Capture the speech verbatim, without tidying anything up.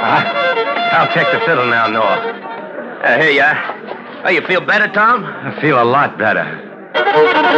Uh, I'll take the fiddle now, Noah. Uh, here you are. Oh, you feel better, Tom? I feel a lot better.